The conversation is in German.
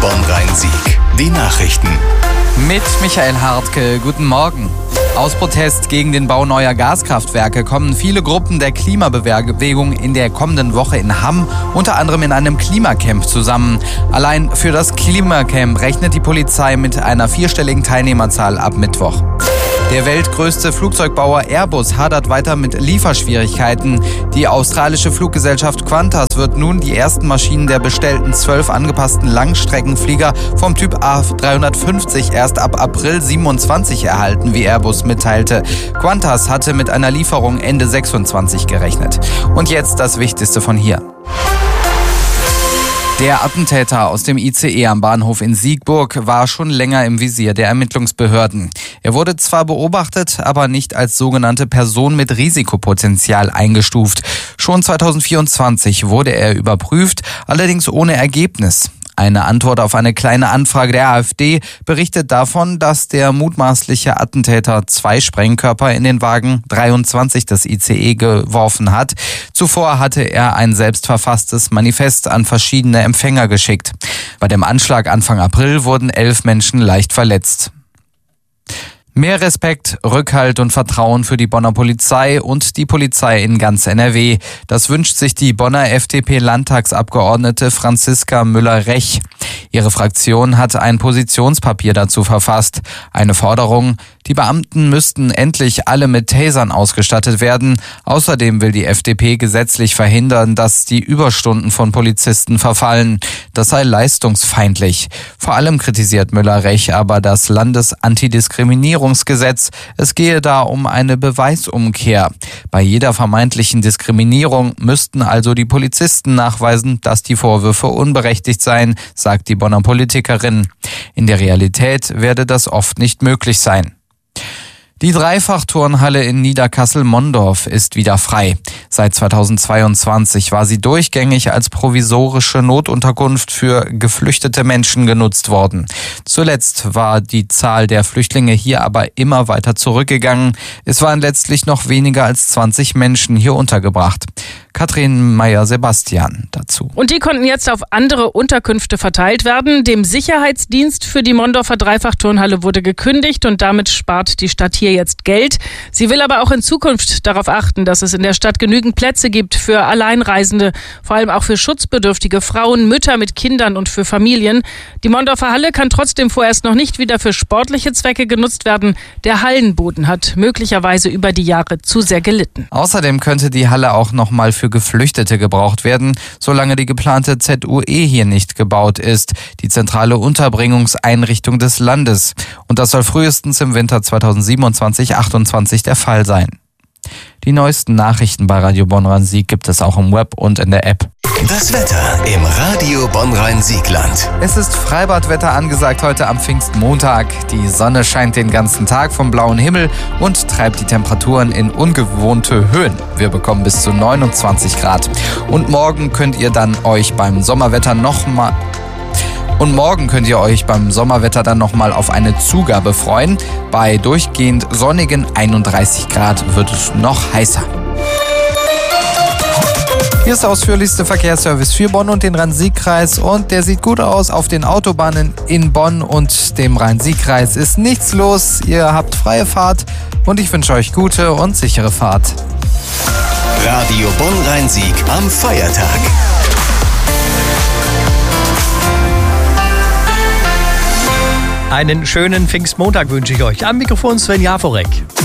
Bonn-Rhein-Sieg. Die Nachrichten. Mit Michael Hartke, guten Morgen. Aus Protest gegen den Bau neuer Gaskraftwerke kommen viele Gruppen der Klimabewegung in der kommenden Woche in Hamm, unter anderem in einem Klimacamp zusammen. Allein für das Klimacamp rechnet die Polizei mit einer 4-stelligen Teilnehmerzahl ab Mittwoch. Der weltgrößte Flugzeugbauer Airbus hadert weiter mit Lieferschwierigkeiten. Die australische Fluggesellschaft Qantas wird nun die ersten Maschinen der bestellten 12 angepassten Langstreckenflieger vom Typ A350 erst ab April 27 erhalten, wie Airbus mitteilte. Qantas hatte mit einer Lieferung Ende 26 gerechnet. Und jetzt das Wichtigste von hier. Der Attentäter aus dem ICE am Bahnhof in Siegburg war schon länger im Visier der Ermittlungsbehörden. Er wurde zwar beobachtet, aber nicht als sogenannte Person mit Risikopotenzial eingestuft. Schon 2024 wurde er überprüft, allerdings ohne Ergebnis. Eine Antwort auf eine kleine Anfrage der AfD berichtet davon, dass der mutmaßliche Attentäter 2 Sprengkörper in den Wagen 23 des ICE geworfen hat. Zuvor hatte er ein selbstverfasstes Manifest an verschiedene Empfänger geschickt. Bei dem Anschlag Anfang April wurden 11 Menschen leicht verletzt. Mehr Respekt, Rückhalt und Vertrauen für die Bonner Polizei und die Polizei in ganz NRW. Das wünscht sich die Bonner FDP-Landtagsabgeordnete Franziska Müller-Rech. Ihre Fraktion hat ein Positionspapier dazu verfasst. Eine Forderung: Die Beamten müssten endlich alle mit Tasern ausgestattet werden. Außerdem will die FDP gesetzlich verhindern, dass die Überstunden von Polizisten verfallen. Das sei leistungsfeindlich. Vor allem kritisiert Müller-Rech aber das Landesantidiskriminierungsgesetz. Es gehe da um eine Beweisumkehr. Bei jeder vermeintlichen Diskriminierung müssten also die Polizisten nachweisen, dass die Vorwürfe unberechtigt seien, sagt die Bonner Politikerin. In der Realität werde das oft nicht möglich sein. Die Dreifachturnhalle in Niederkassel-Mondorf ist wieder frei. Seit 2022 war sie durchgängig als provisorische Notunterkunft für geflüchtete Menschen genutzt worden. Zuletzt war die Zahl der Flüchtlinge hier aber immer weiter zurückgegangen. Es waren letztlich noch weniger als 20 Menschen hier untergebracht. Katrin Meyer-Sebastian dazu. Und die konnten jetzt auf andere Unterkünfte verteilt werden. Dem Sicherheitsdienst für die Mondorfer Dreifachturnhalle wurde gekündigt und damit spart die Stadt hier jetzt Geld. Sie will aber auch in Zukunft darauf achten, dass es in der Stadt genügend Plätze gibt für Alleinreisende, vor allem auch für schutzbedürftige Frauen, Mütter mit Kindern und für Familien. Die Mondorfer Halle kann trotzdem vorerst noch nicht wieder für sportliche Zwecke genutzt werden. Der Hallenboden hat möglicherweise über die Jahre zu sehr gelitten. Außerdem könnte die Halle auch noch mal für Geflüchtete gebraucht werden, solange die geplante ZUE hier nicht gebaut ist, die zentrale Unterbringungseinrichtung des Landes. Und das soll frühestens im Winter 2027/28 der Fall sein. Die neuesten Nachrichten bei Radio Bonn-Rhein-Sieg gibt es auch im Web und in der App. Das Wetter im Radio Bonn-Rhein-Siegland. Es ist Freibadwetter angesagt heute am Pfingstmontag. Die Sonne scheint den ganzen Tag vom blauen Himmel und treibt die Temperaturen in ungewohnte Höhen. Wir bekommen bis zu 29 Grad. Und morgen könnt ihr euch beim Sommerwetter dann nochmal auf eine Zugabe freuen. Bei durchgehend sonnigen 31 Grad wird es noch heißer. Hier ist der ausführlichste Verkehrsservice für Bonn und den Rhein-Sieg-Kreis und der sieht gut aus. Auf den Autobahnen in Bonn und dem Rhein-Sieg-Kreis ist nichts los. Ihr habt freie Fahrt und ich wünsche euch gute und sichere Fahrt. Radio Bonn-Rhein-Sieg am Feiertag. Einen schönen Pfingstmontag wünsche ich euch. Am Mikrofon Sven Jaforek.